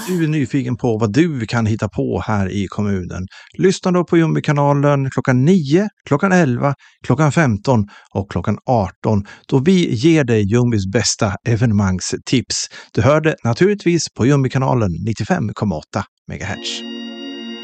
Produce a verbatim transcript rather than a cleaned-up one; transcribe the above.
du är nyfiken på vad du kan hitta på här i kommunen, lyssna då på Jumbikanalen klockan nio, klockan elva, klockan femton och klockan arton då vi ger dig Jumbis bästa evenemangstips. Du hörde naturligtvis på Jumbikanalen nittiofem komma åtta megahertz.